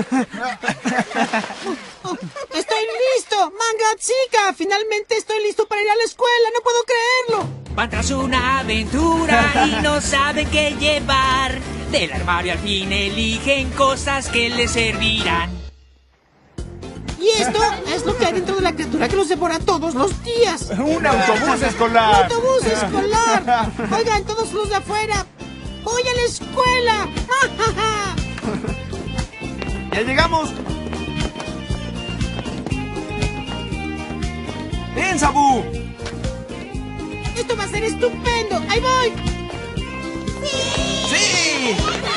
¡Estoy listo! ¡Manga chica! ¡Finalmente estoy listo para ir a la escuela! ¡No puedo creerlo! Van tras una aventura y no saben qué llevar. Del armario al fin eligen cosas que les servirán. Y esto es lo que hay dentro de la criatura que los devora todos los días. ¡Un autobús escolar! ¡Un autobús escolar! Oigan, todos los de afuera. ¡Voy a la escuela! ¡Ya llegamos! ¡Ven, Sabu! ¡Esto va a ser estupendo! ¡Ahí voy! ¡Sí!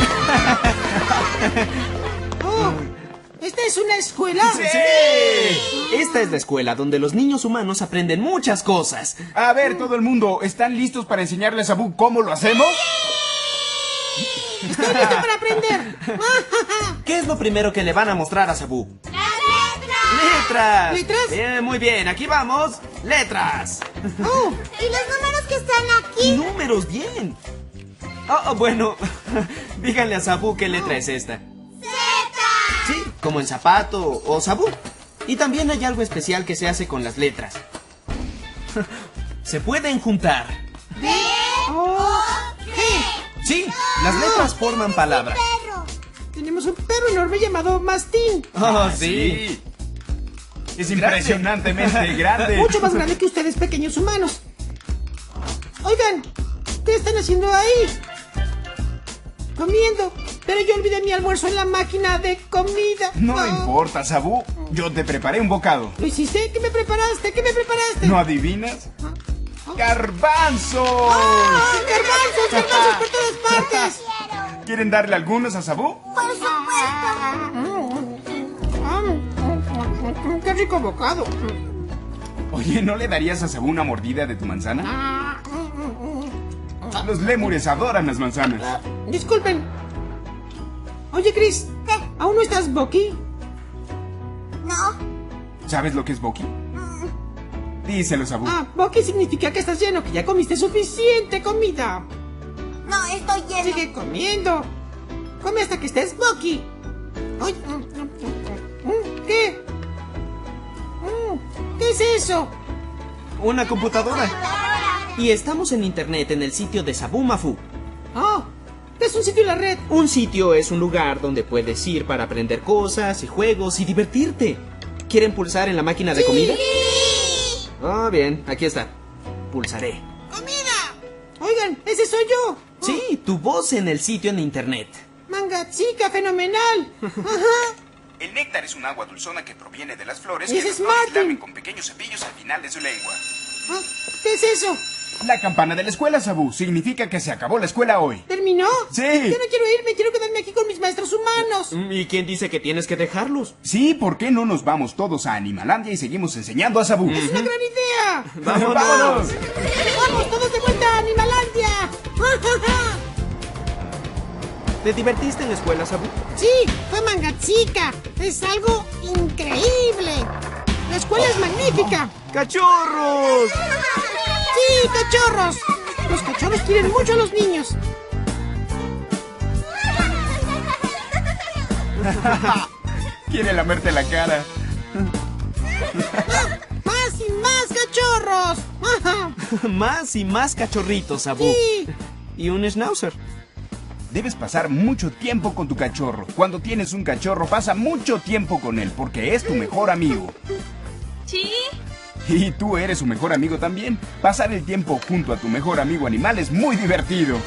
Oh, ¿esta es una escuela? ¡Sí! Esta es la escuela donde los niños humanos aprenden muchas cosas. A ver, todo el mundo, ¿están listos para enseñarle a Sabu cómo lo hacemos? ¡Estoy listo para aprender! ¿Qué es lo primero que le van a mostrar a Sabu? ¡Letras! ¿Letras? Bien, muy bien, aquí vamos. ¡Letras! Oh, ¿Y los números que están aquí? ¡Números, bien! Bueno, díganle a Sabu qué letra es esta. ¡Z! Sí, como el zapato o Sabu. Y también hay algo especial que se hace con las letras. Se pueden juntar. ¡B! ¡O! ¡G! Sí, las letras forman palabras. ¡Perro! tenemos un perro enorme llamado Mastín. Oh, sí. Es impresionantemente grande. Mucho más grande que ustedes, pequeños humanos. Oigan, ¿qué están haciendo ahí? Comiendo. Pero yo olvidé mi almuerzo en la máquina de comida. No importa, Sabu. Yo te preparé un bocado. ¿Lo hiciste? ¿Qué me preparaste? ¿Qué me preparaste? ¿No adivinas? ¡Garbanzos! ¡Ah! ¡Garbanzos! ¡Garbanzos por todas partes! ¿Quieren darle algunos a Sabu? ¡Por supuesto! ¡Qué rico bocado! Oye, ¿no le darías a Sabu una mordida de tu manzana? Los lémures adoran las manzanas. Disculpen. Oye, Chris. ¿Qué? ¿Aún no estás Bucky? No. ¿Sabes lo que es Boki? Díselo, Sabu. Bucky significa que estás lleno, que ya comiste suficiente comida. No, estoy lleno. Sigue comiendo. Come hasta que estés Bucky. Ay, ¿qué? ¿Qué es eso? Una computadora. Y estamos en internet en el sitio de Sabu Mafu. Oh, ¿qué es un sitio en la red? Un sitio es un lugar donde puedes ir para aprender cosas y juegos y divertirte. ¿Quieren pulsar en la máquina de comida? Ah, bien, aquí está. Pulsaré. ¡Comida! Oigan, ese soy yo. Sí, tu voz en el sitio en internet. Manga chica, fenomenal. Ajá. El néctar es un agua dulzona que proviene de las flores Ese que es las flores Martin. lamen con pequeños cepillos al final de su lengua. Ah, ¿qué es eso? La campana de la escuela, Sabu, significa que se acabó la escuela hoy. ¿Terminó? Sí. Yo no quiero irme, quiero quedarme aquí con mis maestros humanos. ¿Y quién dice que tienes que dejarlos? Sí, ¿por qué no nos vamos todos a Animalandia y seguimos enseñando a Sabu? ¡Es una gran idea! ¡Vámonos! ¡Vamos todos de vuelta a Animalandia! ¿Te divertiste en la escuela, Sabu? Sí, fue manga chica. Es algo increíble. La escuela es magnífica. ¡Cachorros! Sí, cachorros. Los cachorros quieren mucho a los niños. Quiere lamerte la cara. ¡Más y más cachorros! Más y más cachorritos, Sabu. Sí. Y un schnauzer. Debes pasar mucho tiempo con tu cachorro. Cuando tienes un cachorro, pasa mucho tiempo con él porque es tu mejor amigo. ¿Sí? Y tú eres su mejor amigo también. Pasar el tiempo junto a tu mejor amigo animal es muy divertido.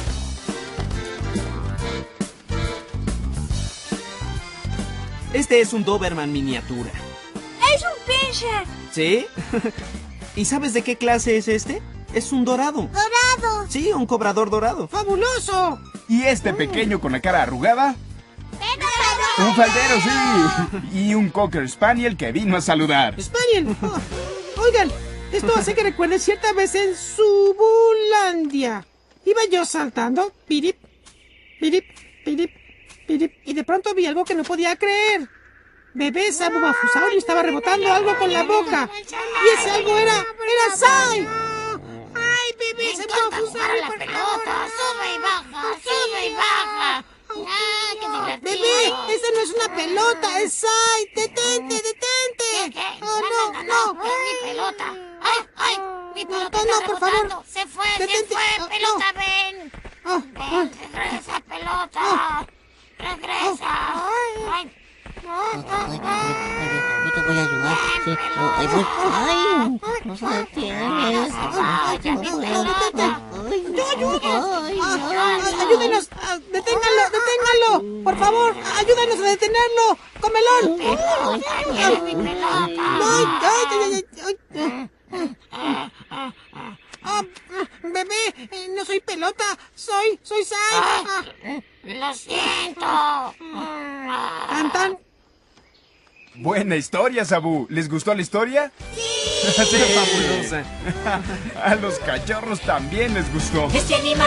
Este es un Doberman miniatura. ¡Es un pincher! ¿Sí? ¿Y sabes de qué clase es este? Es un dorado. ¡Dorado! Sí, un cobrador dorado. ¡Fabuloso! ¿Y este pequeño con la cara arrugada? Un faldero, sí. Y un Cocker Spaniel que vino a saludar. Spaniel. Oigan, esto hace que recuerde cierta vez en Subulandia. Iba yo saltando, pirip, pirip, pirip, pirip, y de pronto vi algo que no podía creer. Bebé Sabu Mafusaurio estaba rebotando algo con la boca. Y ese algo era Sai. ¡Ay, bebé Sabu Mafusaurio, por favor! ¡Sube y baja! ¡Sube y baja! ¡Ah, qué divertido! Bebé, esa no es una pelota, es Sai. ¡Detente, detente! Oh, no. Es mi pelota. ¡Ay! Mi pelota No, está por favor. rebotando. Se fue, Detente. pelota, No. ven. Ah, Ven, regresa, pelota. Regresa. Ay. Yo te voy a ayudar. Sí. Ay, no se tienes. ¡Yo ayudo! ¡Ayúdenos! ¡Deténganlo! ¡Por favor! ¡Ayúdanos a detenerlo! ¡Comelón! Mi Bebé, no soy pelota, soy Sai. Lo siento. ¿Cantan? Buena historia, Sabu. ¿Les gustó la historia? Sí, fabulosa. A los cachorros también les gustó. Este animal